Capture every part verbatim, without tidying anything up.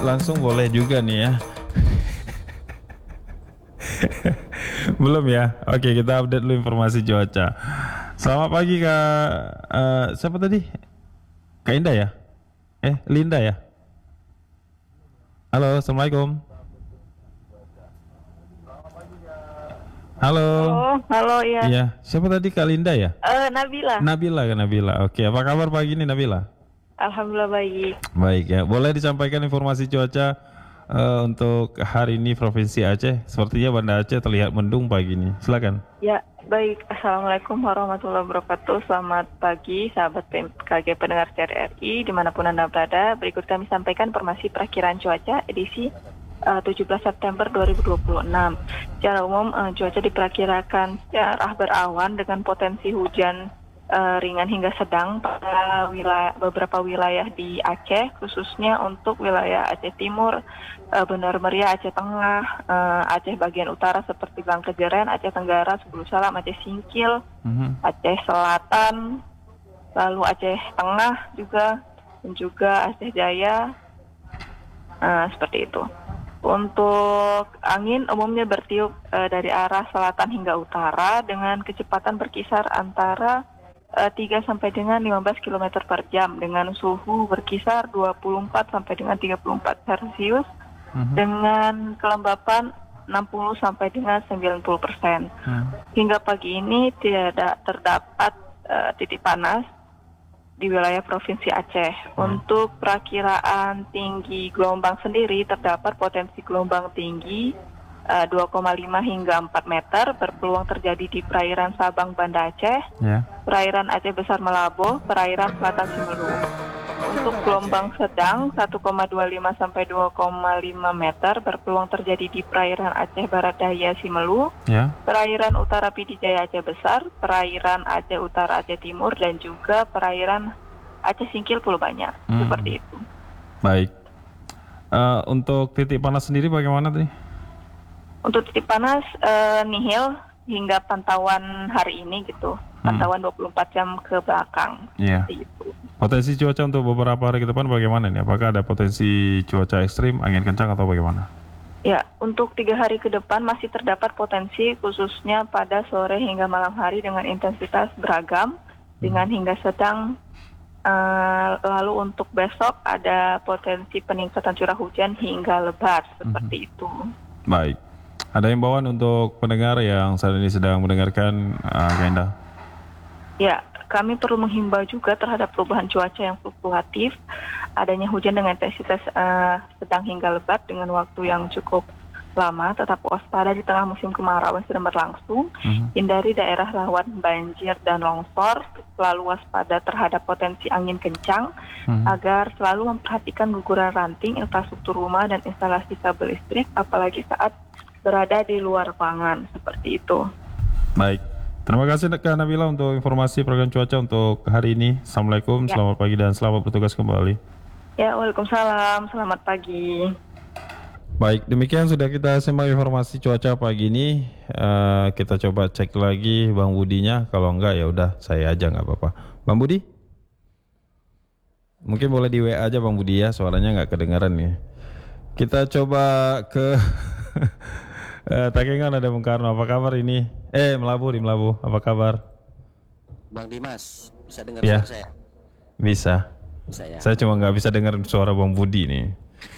langsung boleh juga nih ya. Belum ya? Oke, kita update dulu informasi cuaca. Selamat pagi Kak. Eh, siapa tadi? Kak Indah ya? Eh, Linda ya? Halo, assalamualaikum. Halo. Halo, halo ya. Iya, siapa tadi Kak Linda ya? Eh, Nabila. Nabila, Kak Nabila. Oke, apa kabar pagi ini Nabila? Alhamdulillah baik. Baik ya. Boleh disampaikan informasi cuaca eh, untuk hari ini Provinsi Aceh? Sepertinya Banda Aceh terlihat mendung pagi ini. Silakan. Ya, baik. Assalamualaikum warahmatullahi wabarakatuh. Selamat pagi, sahabat P M K G pendengar C R R I dimanapun Anda berada. Berikut kami sampaikan informasi perakiraan cuaca edisi uh, tujuh belas September dua ribu dua puluh enam. Secara umum, uh, cuaca diperkirakan cerah berawan dengan potensi hujan uh, ringan hingga sedang pada wilayah, beberapa wilayah di Aceh, khususnya untuk wilayah Aceh Timur, uh, Benar Meriah, Aceh Tengah, uh, Aceh bagian utara seperti Bangkejeren, Aceh Tenggara, Sebulu Salam, Aceh Singkil, Mhm. Aceh Selatan, lalu Aceh Tengah juga, dan juga Aceh Jaya, uh, seperti itu. Untuk angin umumnya bertiup uh, dari arah selatan hingga utara dengan kecepatan berkisar antara uh, tiga sampai dengan lima belas kilometer per jam dengan suhu berkisar dua puluh empat sampai dengan tiga puluh empat Celcius Mhm. dengan kelembapan enam puluh sampai dengan sembilan puluh persen. Hmm. Hingga pagi ini tidak terdapat uh, titik panas di wilayah Provinsi Aceh. Untuk perakiraan tinggi gelombang sendiri terdapat potensi gelombang tinggi uh, dua koma lima hingga empat meter berpeluang terjadi di perairan Sabang Banda Aceh, Ya. perairan Aceh Besar Melabuh, perairan Selatan Simelu. Untuk gelombang sedang satu koma dua lima sampai dua koma lima meter berpeluang terjadi di perairan Aceh Barat Daya Simelu, Ya. perairan utara Pidijaya Aceh Besar, perairan Aceh Utara Aceh Timur, dan juga perairan Aceh Singkil Pulau Banyak. Hmm. Seperti itu. Baik. Eh, untuk titik panas sendiri bagaimana tadi? Untuk titik panas eh, nihil hingga pantauan hari ini gitu. Pantauan dua puluh empat jam ke belakang. Iya. Seperti itu. Potensi cuaca untuk beberapa hari ke depan bagaimana nih? Apakah ada potensi cuaca ekstrim, angin kencang atau bagaimana? Ya, untuk tiga hari ke depan masih terdapat potensi khususnya pada sore hingga malam hari dengan intensitas beragam, dengan hingga sedang. Uh, lalu untuk besok ada potensi peningkatan curah hujan hingga lebat, seperti itu. Baik. Ada himbauan untuk pendengar yang saat ini sedang mendengarkan uh, Kak Indah? Ya, kami perlu menghimbau juga terhadap perubahan cuaca yang fluktuatif, adanya hujan dengan intensitas uh, sedang hingga lebat dengan waktu yang cukup lama, tetap waspada di tengah musim kemarau yang sedang berlangsung, Mhm. hindari daerah rawan banjir dan longsor, selalu waspada terhadap potensi angin kencang, Mhm. agar selalu memperhatikan guguran ranting, infrastruktur rumah, dan instalasi kabel listrik, apalagi saat berada di luar ruangan, seperti itu. Baik. Terima kasih Kak Nabila untuk informasi program cuaca untuk hari ini. Assalamualaikum, Ya. selamat pagi dan selamat bertugas kembali. Ya, waalaikumsalam, selamat pagi. Baik, demikian sudah kita simak informasi cuaca pagi ini. Eh, kita coba cek lagi Bang Budinya. Kalau enggak ya udah saya aja nggak apa-apa. Bang Budi? Mungkin boleh di W A aja Bang Budi ya, suaranya nggak kedengaran nih. Kita coba ke eh, Takengon ada Bung Karno. Apa kabar ini? Eh, Melabu di Melabu. Apa kabar? Bang Dimas, bisa dengar Ya. suara saya? Bisa. Bisa ya? Saya cuma nggak bisa dengar suara Bang Budi nih.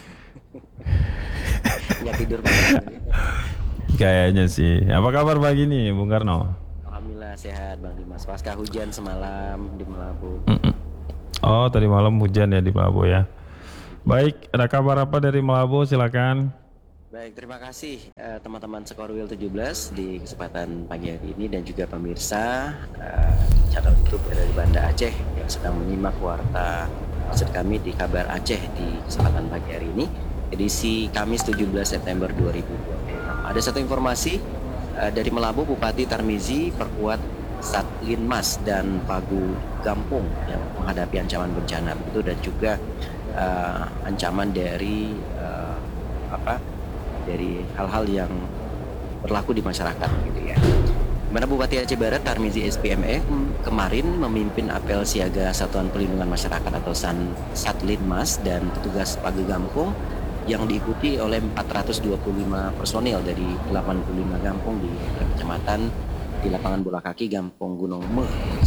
Nggak tidur banget. Kayaknya sih. Apa kabar pagi ini, Bung Karno? Alhamdulillah sehat Bang Dimas. Pasca hujan semalam di Melabu. Mm-mm. Oh, tadi malam hujan ya di Melabu ya. Baik, ada kabar apa dari Melabu? Silakan. Baik, terima kasih eh, teman-teman Skorwil tujuh belas di kesempatan pagi hari ini dan juga pemirsa eh, channel YouTube dari Banda Aceh yang sedang menyimak warta maksud kami di Kabar Aceh di kesempatan pagi hari ini edisi Kamis tujuh belas September dua ribu dua puluh enam. Ada satu informasi eh, dari Melabu, Bupati Tarmizi perkuat Satlinmas dan Pagu Gampung yang menghadapi ancaman bencana begitu, dan juga eh, ancaman dari eh, apa dari hal-hal yang berlaku di masyarakat gitu ya. Dimana Bupati Aceh Barat Tarmizi S P M E kemarin memimpin apel siaga Satuan Perlindungan Masyarakat atau San Satlinmas dan petugas Pagu Gampung yang diikuti oleh empat ratus dua puluh lima personil dari delapan puluh lima kampung di kecamatan di lapangan bola kaki Gampong Gunung Me.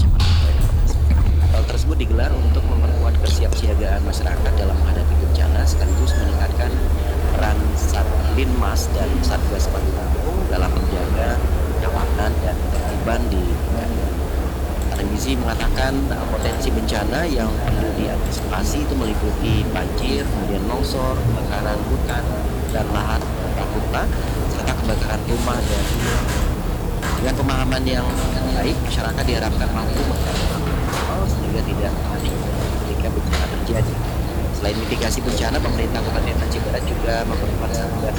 Hal tersebut digelar untuk memperkuat kesiapsiagaan masyarakat dalam menghadapi bencana sekaligus meningkatkan peran Satlinmas dan Satgas Pangan Kampung dalam menjaga keamanan dan ketertiban di wilayah. Tarmizi mengatakan uh, potensi bencana yang perlu diantisipasi itu meliputi banjir, kemudian longsor, kebakaran hutan dan lahan karhutla, serta kebakaran rumah. Dan dengan pemahaman yang baik, masyarakat diharapkan mampu mengatasi sehingga tidak panik ketika bencana terjadi. Selain mitigasi bencana, pemerintah Kabupaten Aceh Barat juga memperkuat satgas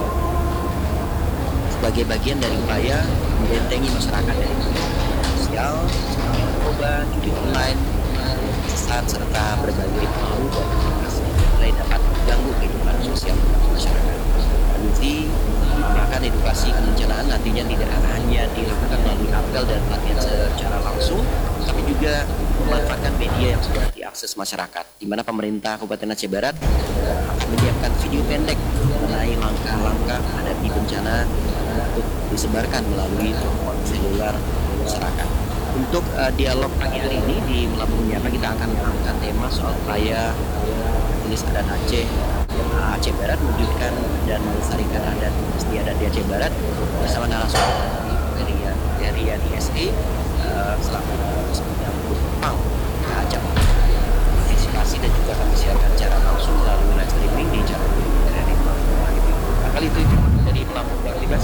sebagai bagian dari upaya membentengi masyarakat dari sosial, narkoba, judi online, sesat, serta berbagai pengaruh dan komunikasi mulai dapat mengganggu kehidupan sosial masyarakat. Tarmizi menambahkan edukasi kebencanaan nantinya tidak hanya dilakukan melalui apel dan pelatihan secara langsung, tapi juga memanfaatkan media yang sudah diakses masyarakat, di mana pemerintah Kabupaten Aceh Barat akan menyiapkan video pendek mengenai langkah-langkah menghadapi bencana untuk disebarkan melalui telepon seluler masyarakat. Untuk uh, dialog pagi hari ini di Melambung Menyapa, kita akan mengangkat tema soal upaya tulis adat Aceh uh, Aceh Barat mewujudkan dan melestarikan adat istiadat di Aceh Barat bersama narasumber dari dari I S E uh, selaku yang Jepang ajak partisipasi dan juga kami siarkan secara langsung melalui live streaming di channel YouTube R R I Melambung. Kali itu itu dari Melambung Aktivitas.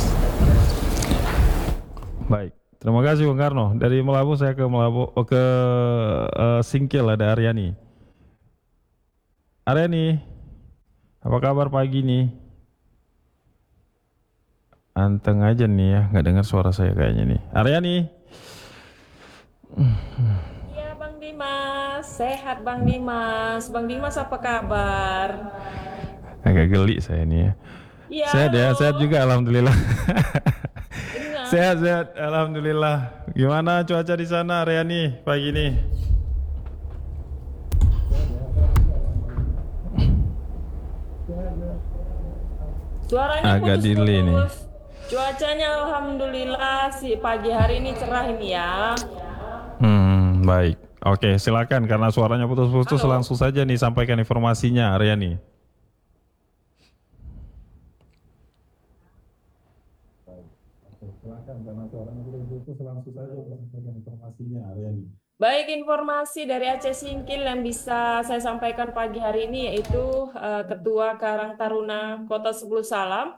Baik, terima kasih Bung Karno. Dari Melabu saya ke Melabu oh, ke uh, Singkil ada Aryani. Aryani, apa kabar pagi nih? Anteng aja nih ya, nggak dengar suara saya kayaknya nih. Aryani. Iya Bang Dimas, sehat Bang Dimas. Bang Dimas apa kabar? Agak geli saya nih ya. Iya. Sehat ya, halo. sehat juga alhamdulillah. Iya. Sehat sehat alhamdulillah. Gimana cuaca di sana Aryani pagi ini? Suaranya Agak delay nih. putus-putus. Cuacanya alhamdulillah si pagi hari ini cerah ini ya. Hmm, baik. Oke, silakan karena suaranya putus-putus Halo. langsung saja nih sampaikan informasinya Aryani. Silakan karena suaranya putus-putus langsung saja sampaikan informasinya Aryani. Baik, informasi dari Aceh Singkil yang bisa saya sampaikan pagi hari ini yaitu uh, Ketua Karang Taruna Kota Sepuluh Salam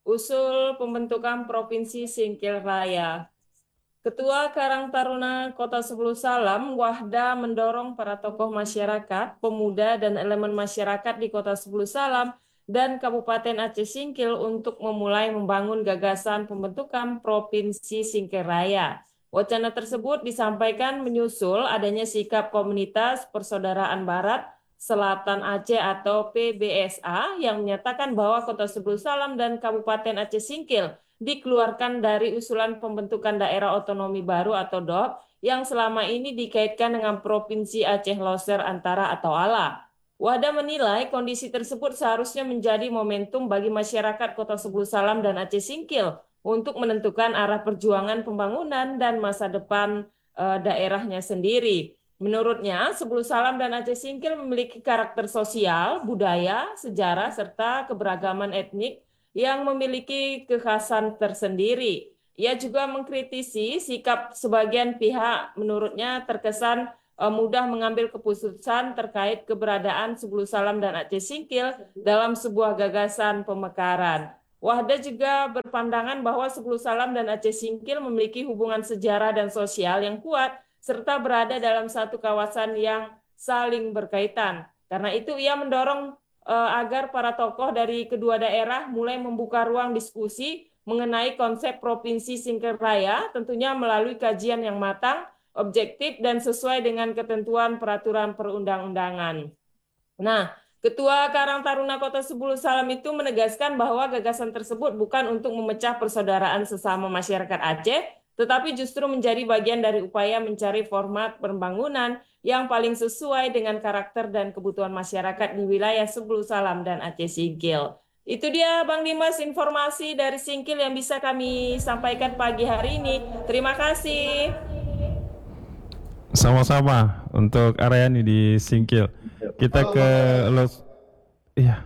usul pembentukan Provinsi Singkil Raya. Ketua Karang Taruna Kota Sepuluh Salam, Wahda mendorong para tokoh masyarakat, pemuda dan elemen masyarakat di Kota Sepuluh Salam dan Kabupaten Aceh Singkil untuk memulai membangun gagasan pembentukan Provinsi Singkil Raya. Wacana tersebut disampaikan menyusul adanya sikap Komunitas Persaudaraan Barat Selatan Aceh atau P B S A yang menyatakan bahwa Kota Sepuluh Salam dan Kabupaten Aceh Singkil dikeluarkan dari usulan pembentukan daerah otonomi baru atau D O B yang selama ini dikaitkan dengan Provinsi Aceh Loser Antara atau A L A. Wahda menilai kondisi tersebut seharusnya menjadi momentum bagi masyarakat Kota Sepuluh Salam dan Aceh Singkil untuk menentukan arah perjuangan pembangunan dan masa depan uh, daerahnya sendiri. Menurutnya, Sepuluh Salam dan Aceh Singkil memiliki karakter sosial, budaya, sejarah, serta keberagaman etnik yang memiliki kekhasan tersendiri. Ia juga mengkritisi sikap sebagian pihak menurutnya terkesan uh, mudah mengambil keputusan terkait keberadaan Sepuluh Salam dan Aceh Singkil dalam sebuah gagasan pemekaran. Wahda juga berpandangan bahwa Sepuluh Salam dan Aceh Singkil memiliki hubungan sejarah dan sosial yang kuat serta berada dalam satu kawasan yang saling berkaitan. Karena itu ia mendorong agar para tokoh dari kedua daerah mulai membuka ruang diskusi mengenai konsep Provinsi Singkil Raya, tentunya melalui kajian yang matang, objektif, dan sesuai dengan ketentuan peraturan perundang-undangan. Nah, Ketua Karang Taruna Kota Sepuluh Salam itu menegaskan bahwa gagasan tersebut bukan untuk memecah persaudaraan sesama masyarakat Aceh, tetapi justru menjadi bagian dari upaya mencari format pembangunan yang paling sesuai dengan karakter dan kebutuhan masyarakat di wilayah Sebelu Salam dan Aceh Singkil. Itu dia Bang Dimas informasi dari Singkil yang bisa kami sampaikan pagi hari ini. Terima kasih. Sama-sama untuk Aryani di Singkil. Kita ke Los. Iya.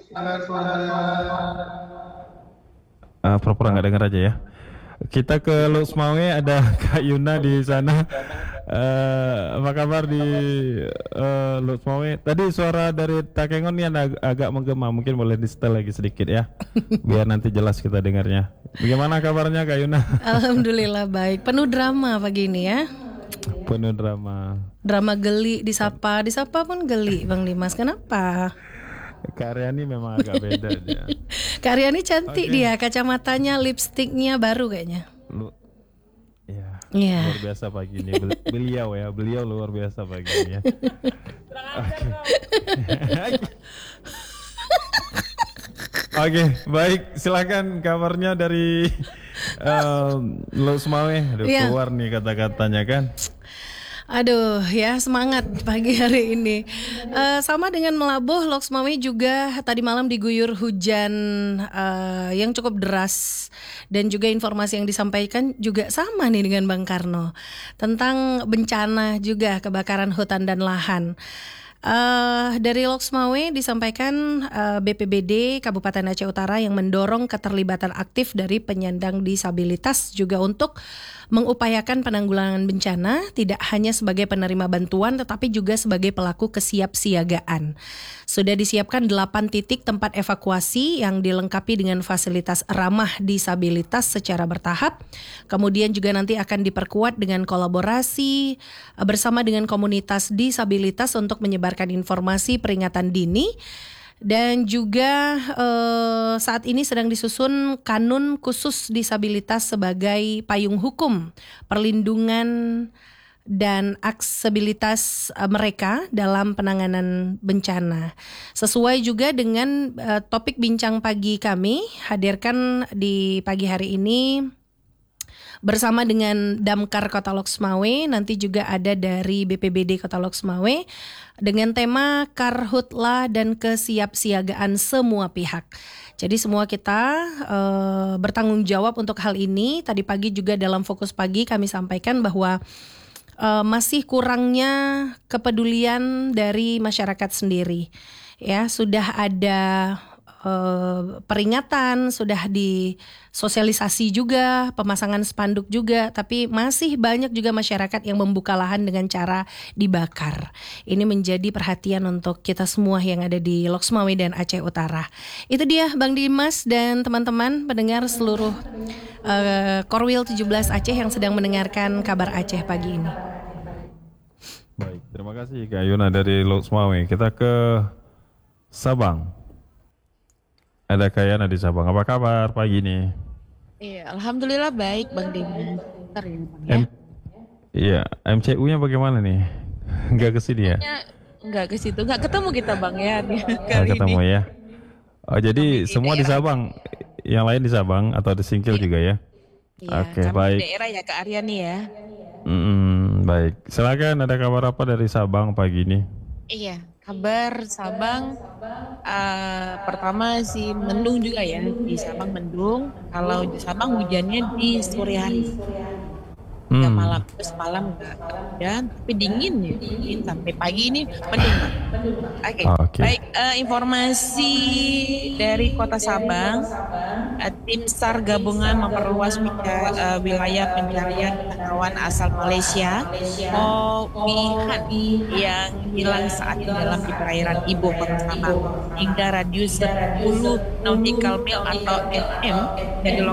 Uh, pura-pura nggak dengar aja ya. Kita ke Los Mawe, ada Kak Yuna di sana. Uh, apa kabar di uh, Los Mawe? Tadi suara dari Takengon ini ag agak menggema, mungkin boleh di setel lagi sedikit ya, biar nanti jelas kita dengarnya. Bagaimana kabarnya Kak Yuna? Alhamdulillah baik, penuh drama pagi ini ya. Penuh drama. Drama geli, disapa, disapa pun geli Bang Dimas. Kenapa? Kak Aryani memang agak beda dia. Kak Aryani cantik okay. Dia, kacamatanya, lipstiknya baru kayaknya. Lu, ya, yeah. Luar biasa pagi ini. Beliau ya, beliau luar biasa pagi ini ya. Oke, okay, baik. Silakan kabarnya dari um, Los Mawe. Aduh, yeah. Keluar nih kata-katanya kan. Aduh ya, semangat pagi hari ini. uh, Sama dengan Melabuh, Los Mawe juga tadi malam diguyur hujan uh, yang cukup deras. Dan juga informasi yang disampaikan juga sama nih dengan Bang Karno, tentang bencana juga kebakaran hutan dan lahan. Uh, dari Los Mawe disampaikan uh, B P B D Kabupaten Aceh Utara yang mendorong keterlibatan aktif dari penyandang disabilitas juga untuk mengupayakan penanggulangan bencana tidak hanya sebagai penerima bantuan tetapi juga sebagai pelaku kesiapsiagaan. Sudah disiapkan delapan titik tempat evakuasi yang dilengkapi dengan fasilitas ramah disabilitas secara bertahap. Kemudian juga nanti akan diperkuat dengan kolaborasi bersama dengan komunitas disabilitas untuk menyebarkan informasi peringatan dini. Dan juga eh, saat ini sedang disusun kanun khusus disabilitas sebagai payung hukum perlindungan dan aksesibilitas eh, mereka dalam penanganan bencana. Sesuai juga dengan eh, topik bincang pagi kami, hadirkan di pagi hari ini bersama dengan Damkar Kota Los Mawe, nanti juga ada dari B P B D Kota Los Mawe dengan tema Karhutla dan kesiapsiagaan semua pihak. Jadi semua kita e, bertanggung jawab untuk hal ini. Tadi pagi juga dalam Fokus Pagi kami sampaikan bahwa e, masih kurangnya kepedulian dari masyarakat sendiri. Ya, sudah ada Uh, peringatan, sudah disosialisasi juga, pemasangan spanduk juga, tapi masih banyak juga masyarakat yang membuka lahan dengan cara dibakar. Ini menjadi perhatian untuk kita semua yang ada di Los Mawe dan Aceh Utara. Itu dia Bang Dimas dan teman-teman pendengar seluruh uh, Korwil tujuh belas Aceh yang sedang mendengarkan kabar Aceh pagi ini. Baik, terima kasih Kak Yuna dari Los Mawe. Kita ke Sabang. Ada Kak Yana di Sabang. Apa kabar pagi ini? Iya, alhamdulillah baik Bang Dimas. Bentar ya, Bang, ya. M- iya, M C U-nya bagaimana nih? Enggak ke sini ya? Enggak ke situ, enggak ketemu kita Bang ya. Enggak ketemu ini. Ya. Oh, jadi kami semua di, di Sabang. Yang lain di Sabang atau di Singkil iya. juga ya? Iya, Oke, kami baik. Di daerah ya Kak Aryani ya. Mm, baik. Silakan, ada kabar apa dari Sabang pagi ini? Iya, kabar Sabang uh, pertama sih mendung juga ya, di Sabang mendung. Kalau di Sabang hujannya di sore hari, hmm. ya malam terus malam nggak hujan, tapi dingin ya, dingin sampai pagi ini mendung. Oke, okay. okay. Baik, uh, informasi dari Kota Sabang, uh, tim SAR gabungan memperluas pika, uh, wilayah pencarian wisatawan asal Malaysia Mobihan yang hilang saat tenggelam di perairan Ibu Kota Sabang hingga radius sepuluh nautical mile atau F M dari